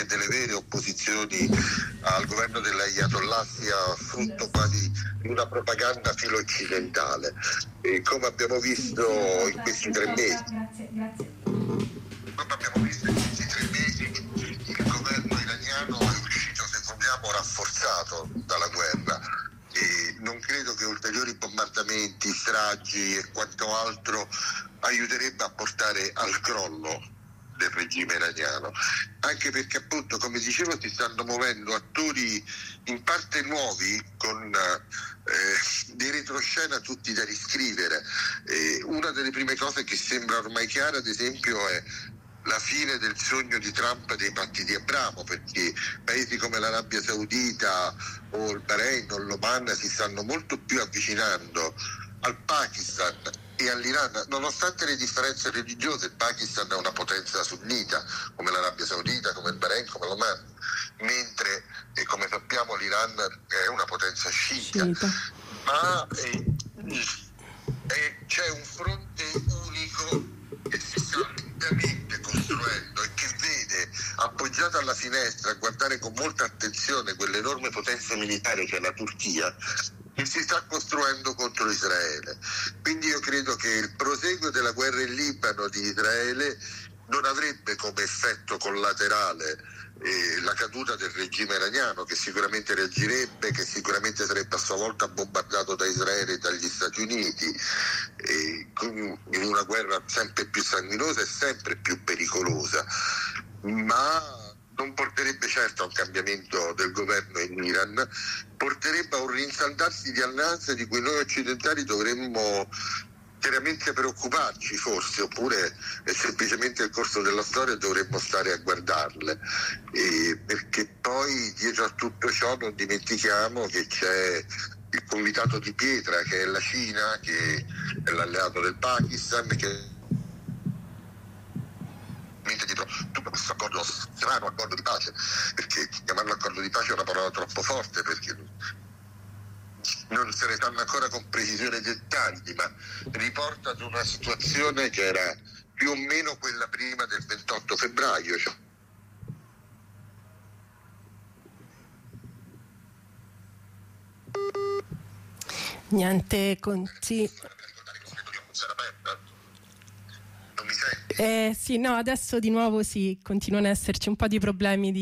che delle vere opposizioni al governo dell'Ayatollah sia frutto quasi di una propaganda filo-occidentale. E come abbiamo visto in questi 3 mesi, il governo iraniano è uscito, se vogliamo, rafforzato dalla guerra. E non credo che ulteriori bombardamenti, stragi e quanto altro aiuterebbe a portare al crollo del regime iraniano, anche perché appunto, come dicevo, si stanno muovendo attori in parte nuovi con dei retroscena tutti da riscrivere. Una delle prime cose che sembra ormai chiara, ad esempio, è la fine del sogno di Trump dei patti di Abramo, perché paesi come l'Arabia Saudita o il Bahrain o l'Oman si stanno molto più avvicinando al Pakistan e all'Iran, nonostante le differenze religiose. Il Pakistan è una potenza sunnita, come l'Arabia Saudita, come il Bahrain, come l'Oman, mentre, come sappiamo, l'Iran è una potenza sciita. Ma c'è un fronte unico che si sta lentamente costruendo e che vede appoggiata alla finestra, a guardare con molta attenzione quell'enorme potenza militare che è la Turchia, che si sta costruendo contro Israele. Quindi io credo che il proseguo della guerra in Libano di Israele non avrebbe come effetto collaterale la caduta del regime iraniano, che sicuramente reagirebbe, che sicuramente sarebbe a sua volta bombardato da Israele e dagli Stati Uniti, in una guerra sempre più sanguinosa e sempre più pericolosa, ma non porterebbe certo a un cambiamento del governo in Iran, porterebbe a un rinsaldarsi di alleanze di cui noi occidentali dovremmo seriamente preoccuparci, forse, oppure è semplicemente il corso della storia e dovremmo stare a guardarle, perché poi dietro a tutto ciò non dimentichiamo che c'è il convitato di pietra, che è la Cina, che è l'alleato del Pakistan, che dietro tutto questo accordo, strano accordo di pace, perché chiamarlo accordo di pace è una parola troppo forte, perché non se ne sanno ancora con precisione i dettagli, ma riporta ad una situazione che era più o meno quella prima del 28 febbraio. Niente, sì. Non mi senti? Sì, no, adesso di nuovo sì, continuano ad esserci un po' di problemi di